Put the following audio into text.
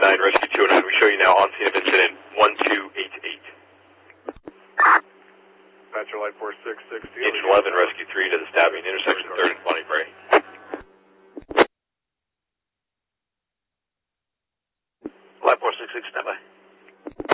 Rescue 209. We show you now on scene of incident 1288. Patcher Light 466. Engine 11, Rescue 3 to the stabbing intersection 3rd and Bonnie Bray. Light 466, stand by.